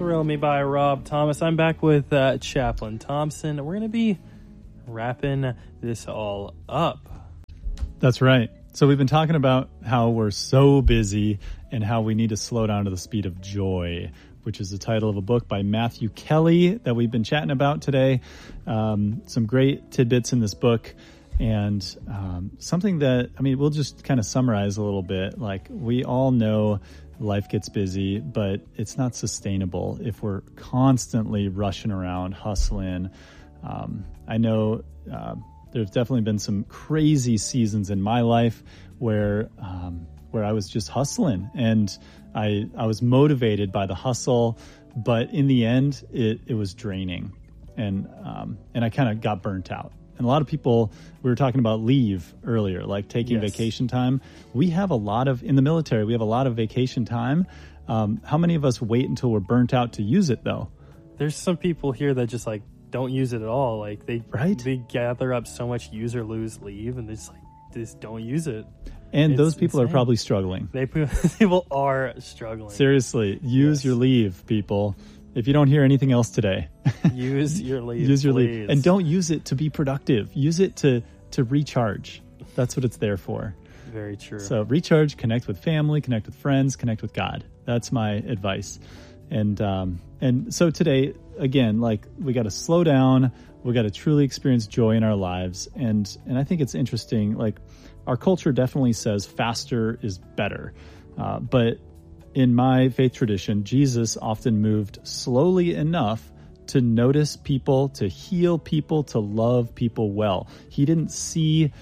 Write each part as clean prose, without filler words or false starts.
Thrill Me by Rob Thomas. I'm back with Chaplain Thompson. We're going to be wrapping this all up. That's right. So we've been talking about how we're so busy and how we need to slow down to the speed of joy, which is the title of a book by Matthew Kelly that we've been chatting about today. Some great tidbits in this book, and something that, we'll just kind of summarize a little bit. Like, we all know life gets busy, but it's not sustainable if we're constantly rushing around, hustling. I know there's definitely been some crazy seasons in my life where I was just hustling, and I was motivated by the hustle, but in the end, it was draining, and I kind of got burnt out. And a lot of people, we were talking about leave earlier, like taking vacation time. We have in the military, we have a lot of vacation time. How many of us wait until we're burnt out to use it, though? There's some people here that just don't use it at all. Like they gather up so much use or lose leave, and they just don't use it. And those people are probably struggling. People are struggling. Seriously, use your leave, people. If you don't hear anything else today, use your leave. Use your please. leave, and don't use it to be productive. Use it to recharge. That's what it's there for. Very true. So recharge, connect with family, connect with friends, connect with God. That's my advice. And so today, again, we got to slow down. We got to truly experience joy in our lives. And I think it's interesting. Our culture definitely says faster is better. But in my faith tradition, Jesus often moved slowly enough to notice people, to heal people, to love people well. He didn't see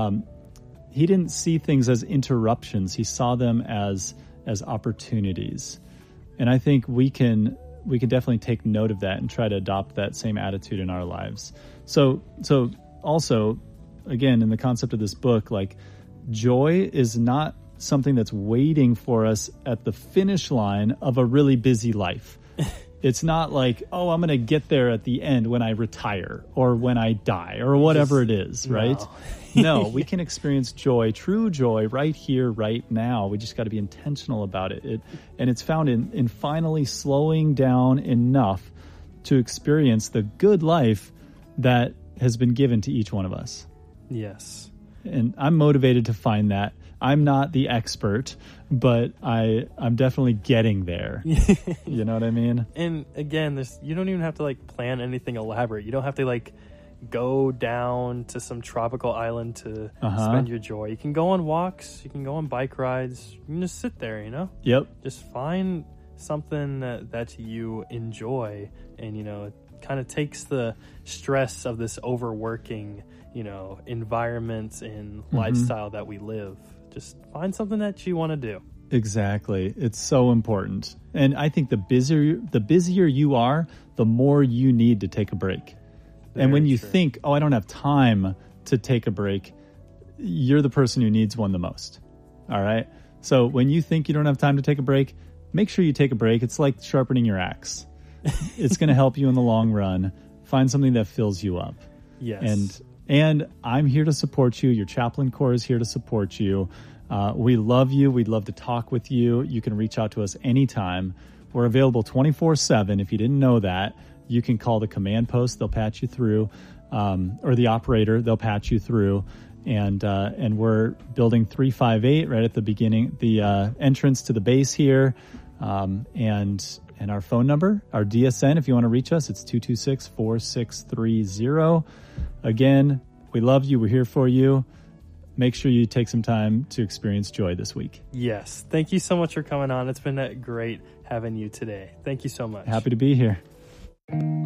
things as interruptions. He saw them as opportunities. And I think we can definitely take note of that and try to adopt that same attitude in our lives. So also, again, in the concept of this book, joy is not something that's waiting for us at the finish line of a really busy life. It's not I'm going to get there at the end when I retire or when I die or whatever it is, right? No, we can experience joy, true joy, right here, right now. We just got to be intentional about it. And it's found in finally slowing down enough to experience the good life that has been given to each one of us. Yes. And I'm motivated to find that. I'm not the expert, but I'm definitely getting there. You know what I mean? And again, you don't even have to plan anything elaborate. You don't have to go down to some tropical island to spend your joy. You can go on walks. You can go on bike rides. You can just sit there, Yep. Just find something that you enjoy, and, it kind of takes the stress of this overworking, environment and lifestyle that we live. Just find something that you want to do. Exactly. It's so important. And I think the busier you are, the more you need to take a break. And when you think, I don't have time to take a break, you're the person who needs one the most. All right? So when you think you don't have time to take a break, make sure you take a break. It's like sharpening your axe. It's going to help you in the long run. Find something that fills you up. Yes. And I'm here to support you. Your Chaplain Corps is here to support you. We love you. We'd love to talk with you. You can reach out to us anytime. We're available 24/7. If you didn't know that, you can call the command post. They'll patch you through, or the operator. They'll patch you through. And we're building 358 right at the beginning, the entrance to the base here. And our phone number, our DSN, if you want to reach us, it's 226-4630. Again, we love you. We're here for you. Make sure you take some time to experience joy this week. Yes. Thank you so much for coming on. It's been great having you today. Thank you so much. Happy to be here.